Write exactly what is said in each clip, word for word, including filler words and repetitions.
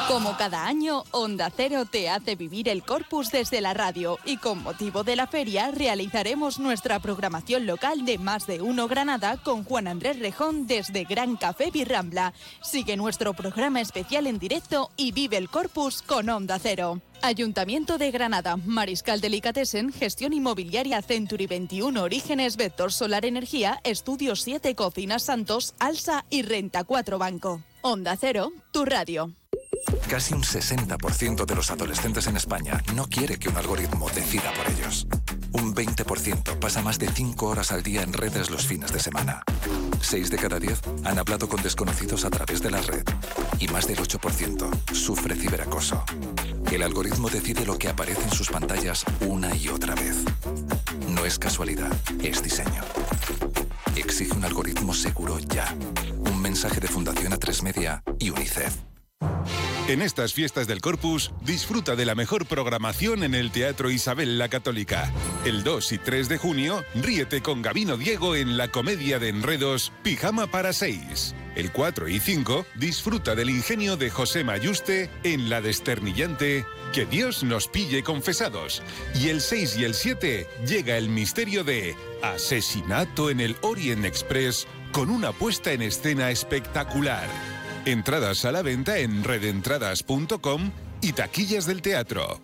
Como cada año, Onda Cero te hace vivir el Corpus desde la radio y con motivo de la feria realizaremos nuestra programación local de Más de Uno Granada con Juan Andrés Rejón desde Gran Café Birrambla. Sigue nuestro programa especial en directo y vive el Corpus con Onda Cero. Ayuntamiento de Granada, Mariscal Delicatessen, Gestión Inmobiliaria Century veintiuno Orígenes, Vector Solar Energía, Estudios siete Cocinas Santos, Alsa y Renta cuatro Banco. Onda Cero, tu radio. Casi un sesenta por ciento de los adolescentes en España no quiere que un algoritmo decida por ellos. Un veinte por ciento pasa más de cinco horas al día en redes los fines de semana. seis de cada diez han hablado con desconocidos a través de la red. Y más del ocho por ciento sufre ciberacoso. El algoritmo decide lo que aparece en sus pantallas una y otra vez. No es casualidad, es diseño. Exige un algoritmo seguro ya. Un mensaje de Fundación A tres Media y UNICEF. En estas fiestas del Corpus, disfruta de la mejor programación en el Teatro Isabel la Católica. El dos y tres de junio, ríete con Gabino Diego en la comedia de enredos Pijama para seis. El cuatro y cinco, disfruta del ingenio de José Mayuste en la desternillante Que Dios nos pille confesados. Y el seis y el siete, llega el misterio de Asesinato en el Orient Express con una puesta en escena espectacular. Entradas a la venta en redentradas punto com y taquillas del teatro.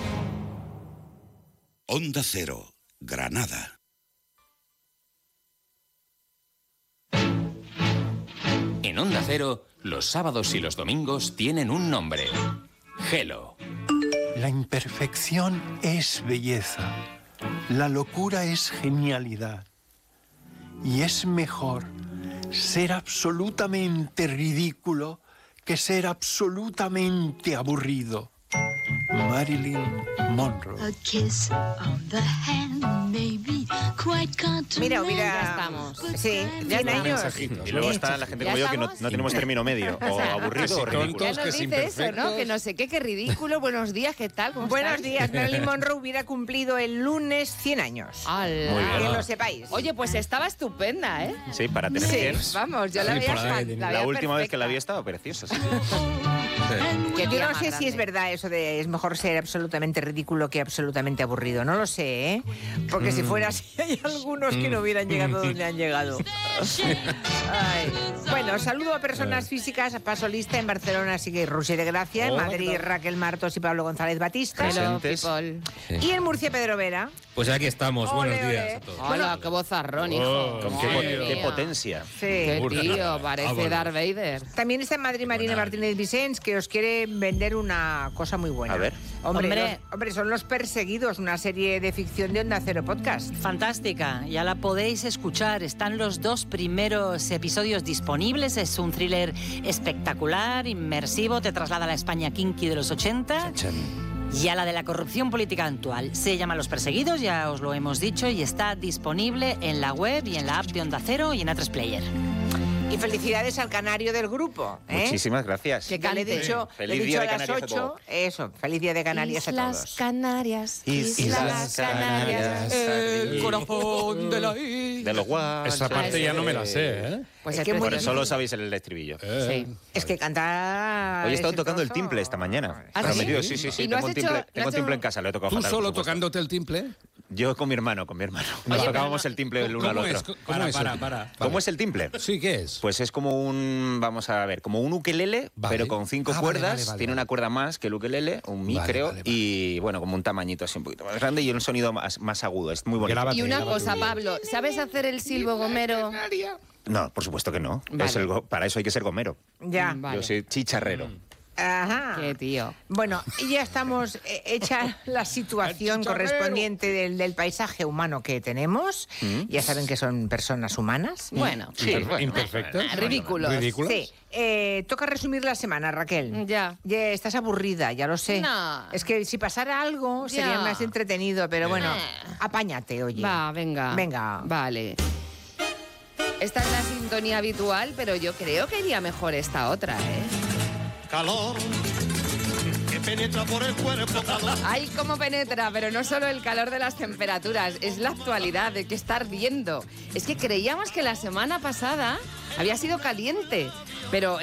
Onda Cero, Granada. En Onda Cero, los sábados y los domingos tienen un nombre. Gelo. La imperfección es belleza. La locura es genialidad. Y es mejor ser absolutamente ridículo que ser absolutamente aburrido. Marilyn Monroe. Mira, hubiera... Ya estamos. Sí, Ya cien años. Y luego está la gente como yo que no, no tenemos término medio. O aburrido o ridículo. Ya nos dice eso, ¿no? Que no sé qué, qué ridículo. Buenos días, ¿qué tal? ¿Cómo Buenos estáis? días. Marilyn Monroe hubiera cumplido el lunes cien años. ¡Hala! Muy bien. Que lo sepáis. Oye, pues estaba estupenda, ¿eh? Sí, para tener Sí, cien. Vamos, yo la Sí, veía por ahí, fan- La, veía última vez que la vi perfecta. estaba preciosa. Sí. Qué Yo tía no más sé si grande. es verdad eso de es mejor ser absolutamente ridículo que absolutamente aburrido. No lo sé, ¿eh? Porque si fuera así, hay algunos que no hubieran llegado donde han llegado. Ay. Bueno, saludo a personas físicas. Paso lista en Barcelona, sigue Rusi de Gracia. En Hola, Madrid, ¿qué tal? Raquel Martos y Pablo González Batista. Hello, Presentes. people. Y en Murcia, Pedro Vera. Pues aquí estamos, Ole, buenos días ole. a todos. Hola, qué vozarrón, hijo. Oh, Con Madre qué, po- qué mía. potencia. Sí. Qué Burra. tío, parece Vámonos. Darth Vader. También está en Madrid Marina Martínez Vicens, que os quiere vender una cosa muy buena. A ver. Hombre, Hombre. los- hombre, son Los Perseguidos, una serie de ficción de Onda Cero Podcast. Fantástica, ya la podéis escuchar. Están los dos primeros episodios disponibles. Es un thriller espectacular, inmersivo, te traslada a la España kinky de los ochenta y a la de la corrupción política actual. Se llama Los Perseguidos, ya os lo hemos dicho, y está disponible en la web y en la app de Onda Cero y en A tres Player. Y felicidades al canario del grupo. ¿eh? Muchísimas gracias. Que Ya le he cante. dicho, Feliz le he día dicho de a las Canarias a ocho. Eso, feliz día de Canarias a todos. Canarias. Islas Canarias. El corazón de la De los guanches. Esa parte ya no me la sé, ¿eh? Pues Es es que que muy- Por eso lo sabéis en el estribillo. Eh. Sí. Es que cantar. Hoy he estado ese tocando el trozo- timple esta mañana. ¿Ah, sí? Prometido, sí, sí, sí. ¿Y no Tengo has un timple, hecho- tengo no has timple hecho- en casa, lo he tocado ¿Tú fatal, por solo supuesto. tocándote el timple? Yo con mi hermano, con mi hermano. Nos Oye, tocábamos pero el timple el uno al ¿Cómo otro. es? ¿Cómo Para, es? para, para. ¿Cómo es el timple? Sí, ¿qué es? Pues es como un, vamos a ver, como un ukelele, Vale. pero con cinco Ah, vale, cuerdas. vale, vale, Tiene vale. una cuerda más que el ukelele, un mi Vale, creo, vale, vale. y bueno, como un tamañito así un poquito más grande y un sonido más, más agudo. Es muy bonito. Grábate, Y una grábate. cosa, Pablo, ¿sabes hacer el silbo gomero? No, por supuesto que no. Vale. Es el go- para eso hay que ser gomero. Ya. Vale. Yo soy chicharrero. Ajá. Qué tío. Bueno, y ya estamos eh, hecha la situación correspondiente del, del paisaje humano que tenemos. Ya saben que son personas humanas. Bueno, Imper- Imperfectas. Ah, ridículos. Ridículas. Sí. Eh, toca resumir la semana, Raquel. Ya. Ya estás aburrida, ya lo sé. No. Es que si pasara algo sería Ya. más entretenido, pero bueno, Eh. apáñate, oye. Va, venga. Venga. Vale. Esta es la sintonía habitual, pero yo creo que iría mejor esta otra, ¿eh? Calor que penetra por el cuerpo, calor. Ay, cómo penetra, pero no solo el calor de las temperaturas, es la actualidad de que está ardiendo. Es que creíamos que la semana pasada había sido caliente, pero